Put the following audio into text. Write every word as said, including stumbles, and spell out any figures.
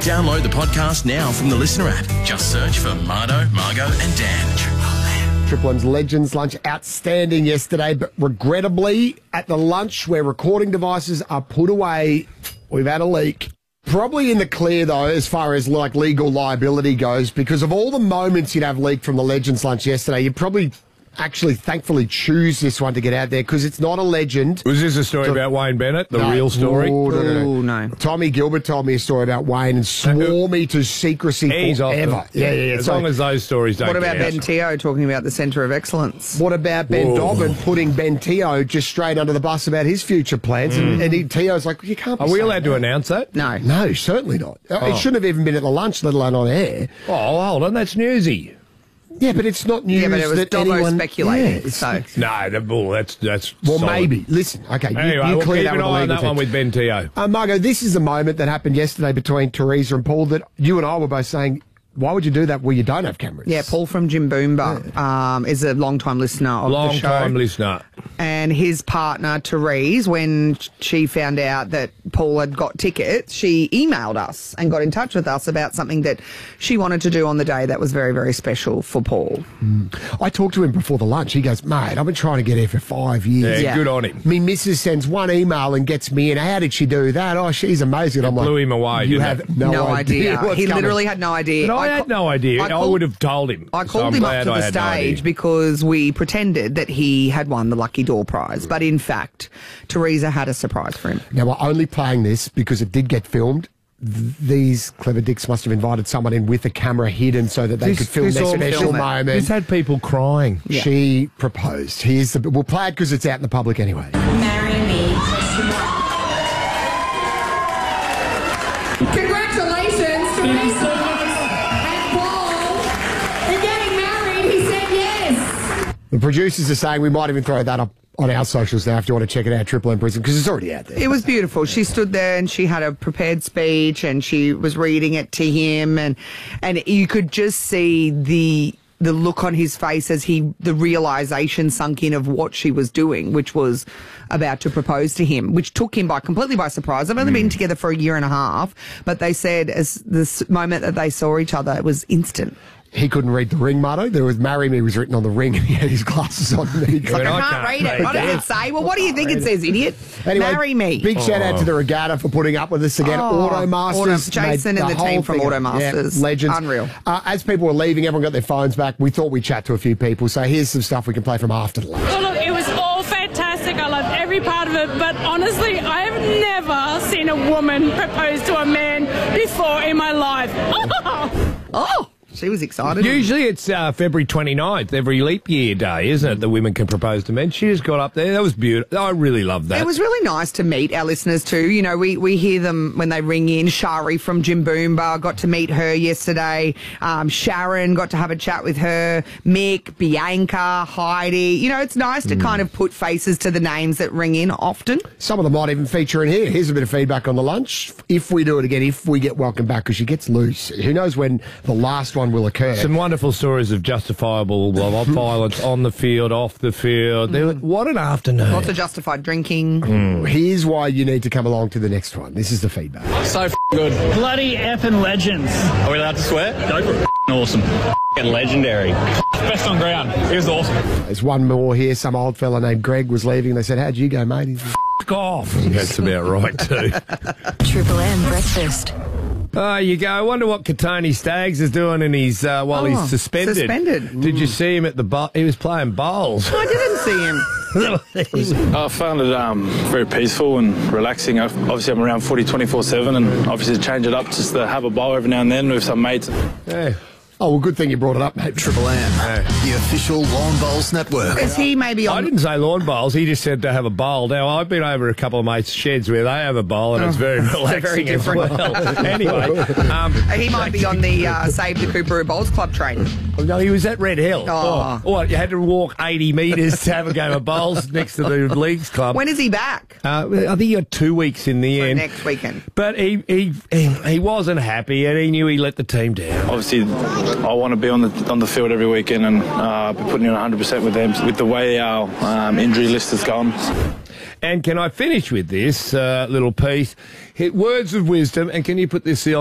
Download the podcast now from the Listener app. Just search for Mardo, Margo and Dan. Triple M's Legends Lunch, outstanding yesterday, but regrettably, at the lunch where recording devices are put away, we've had a leak. Probably in the clear, though, as far as like legal liability goes, because of all the moments you'd have leaked from the Legends Lunch yesterday, you'd probably actually thankfully choose this one to get out there because it's not a legend. Was this a story So- about Wayne Bennett, the No. real story? Oh, no, no, no. Ooh, no. Tommy Gilbert told me a story about Wayne and swore me to secrecy He's off forever. the- Yeah, yeah, yeah. As So long as those stories don't What about get out. Ben Teo talking about the Centre of Excellence? what about Ben Whoa. Dobbin putting Ben Teo just straight under the bus about his future plans? And, and he, Teo's like, you can't be Are we saying allowed to that. announce that? No. No, certainly not. It shouldn't have even been at the lunch, let alone on air. Oh, hold on, that's newsy. Yeah, but it's not news Yeah, but it was that Dobbo anyone... speculating, Yeah, it's- so... No, that, well, that's that's. Well, solid. maybe. Listen, okay, you, Anyway, you we'll clear keep that an with the eye on legal that team. one with Ben Teo. Uh, Margo, this is the moment that happened yesterday between Teresa and Paul that you and I were both saying, why would you do that where you don't have cameras? Yeah, Paul from Jimboomba um, is a long-time listener of Long the show. time listener. And his partner, Therese, when she found out that Paul had got tickets, she emailed us and got in touch with us about something that she wanted to do on the day that was very, very special for Paul. I talked to him before the lunch. He goes, mate, I've been trying to get here for five years. Yeah, Yeah. good on him. Me missus sends one email and gets me in. How did she do that? Oh, she's amazing. I'm blew like, him away, You didn't have it? no, No, idea. idea. what's He coming. literally had no idea. But I, had ca- no idea. I, called- would have told him. I So called I'm him up glad to I the had no idea. stage because we pretended that he had won the Lucky Door prize. But in fact, Teresa had a surprise for him. Now, we're only playing this because it did get filmed. Th- These clever dicks must have invited someone in with a camera hidden so that they This- could film this their all- special film it. moment. This had people crying. Yeah. She proposed. Here's the. We'll play it because it's out in the public anyway. Marry me. Congratulations, Teresa and Paul. They're getting married. He said yes. The producers are saying we might even throw that up on our socials now if you want to check it out, Triple M Prison, because it's already out there. It was beautiful. She stood there and she had a prepared speech and she was reading it to him, and and you could just see the the look on his face as he the realization sunk in of what she was doing, which was about to propose to him, which took him by completely by surprise. They've only been together for a year and a half, but they said as this moment that they saw each other, it was instant. He couldn't read the ring motto. There was "Marry Me" was written on the ring, and he had his glasses on. And he It's like, mean, I I can't can't read it. read What does that. it say? Well, what do you think it says, idiot? Anyway, Marry me. Big shout out to the Regatta for putting up with us again. Oh, Automasters. Auto- made Jason and the whole team from thing up. Automasters. Yeah, legends. Unreal. Uh, as people were leaving, everyone got their phones back. We thought we'd chat to a few people. So here's some stuff we can play from after the lunch. Well, look, it was all fantastic. I loved every part of it. But honestly, I have never seen a woman propose to a man before in my life. Oh, she was excited. Usually it's uh, February twenty-ninth, every leap year day, isn't it? The women can propose to men. She just got up there. That was beautiful. I really loved that. It was really nice to meet our listeners too. You know, we, we hear them when they ring in. Shari from Jimboomba, got to meet her yesterday. Um, Sharon, got to have a chat with her. Mick, Bianca, Heidi. You know, it's nice to kind of put faces to the names that ring in often. Some of them might even feature in here. Here's a bit of feedback on the lunch. If we do it again, if we get welcome back, because she gets loose. Who knows when the last one will occur. Some wonderful stories of justifiable well, violence on the field, off the field. There was- what an afternoon. Lots of justified drinking. Here's why you need to come along to the next one. This is the feedback. So f- good. Bloody effing legends. Are we allowed to swear? Go for it. Awesome. F***ing legendary. Best on ground. It was awesome. There's one more here. Some old fella named Greg was leaving. They said, how'd you go, mate? He's F- off. That's about right, too. Triple M breakfast. Oh, you go. I wonder what Katoni Staggs is doing in his, uh, while Oh, he's suspended. suspended. Did you see him at the bowl? He was playing bowls. I didn't see him. I found it um, very peaceful and relaxing. I've- Obviously, I'm around footy twenty-four seven, and obviously to change it up just to have a bowl every now and then with some mates. Yeah. Oh, well, good thing you brought it up, mate. Triple M, the official Lawn Bowls network. Is he maybe I on... didn't say lawn bowls. He just said to have a bowl. Now, I've been over a couple of mates' sheds where they have a bowl, and it's very relaxing very as different. well. Anyway, um, He might be on the uh, Save the Cooperoo Bowls Club train. no, he was at Red Hill. Oh. Oh, what, you had to walk eighty metres to have a game of bowls next to the Leagues Club. When is he back? Uh, I think he got two weeks in the For end. next weekend. But he, he he he wasn't happy, and he knew he let the team down. Obviously, I want to be on the on the field every weekend and uh, be putting in one hundred percent with them. With the way our um, injury list has gone. And can I finish with this uh, little piece? Hit words of wisdom, and can you put this